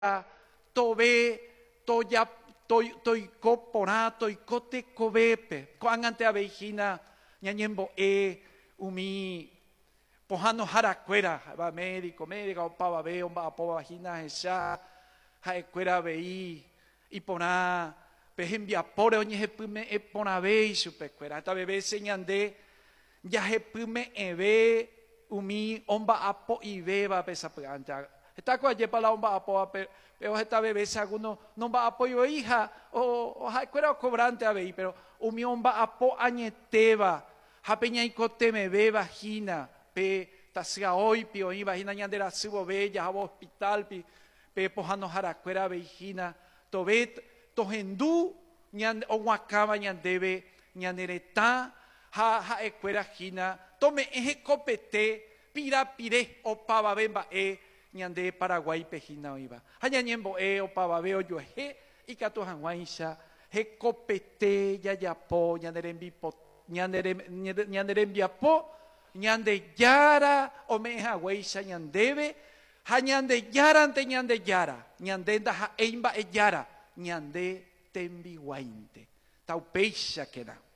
tove, toiko porã, toiko tekovépe. Ko'ág̃ante aveihína ñañembo'e umi pohãno harakuéra, médico opavave omba'apovahína ahecha ha'ekuéra avei iporã pe hembiapóre oñehepyme'ẽ porãvéi chupekuéra. Hetaveve ñande jahepyme'ẽve umi omba'apo'ivéva pesapy'ánte. Hetáko ajépa la omba'apóva pero hetaveve alguno nomba'apoivoi ha ha'ekuéra okobrante avei, pero umi omba'apo añetéva ha pe ñaikotemevéva hína pe tasya'óipi oĩvahína ñande rasy vove jahávo hospitalpi pe pohãno harakuéra aveihína tove tohendu og̃uahãva ñandéve ñane retã ha ha'ekuéra hína tome'ẽ hekopete pirapire opavave mba'e ñande Paraguáipe hína oĩva. Ha ñañembo'e opavave ojuehe ikatu hag̃uáicha hekopete jajapo ñande rembiapo ñande jára ome'ẽhaguéicha ñandéve ha ñande jára ante ñande jára ñande ndaha'éi mba'e jára ñande tembiguáinte. Taupéicha kéna.